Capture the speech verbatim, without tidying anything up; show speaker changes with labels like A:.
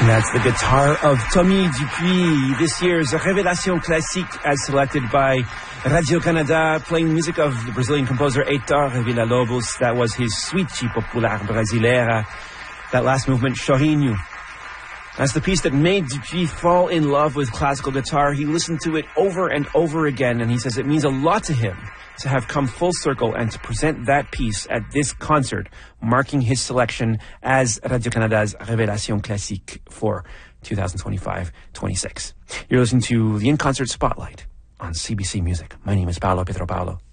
A: That's the guitar of Tommy Dupuis, this year's Révélation Classique as selected by Radio-Canada, playing music of the Brazilian composer Heitor Villa-Lobos. That was his Suite Popular Brasileira, that last movement, Chorinho. That's the piece that made Dupuis fall in love with classical guitar. He listened to it over and over again, and he says it means a lot to him to have come full circle and to present that piece at this concert, marking his selection as Radio-Canada's Révélation Classique for two thousand twenty-five twenty-six. You're listening to the In-Concert Spotlight on C B C Music. My name is Paolo Pietro Paolo.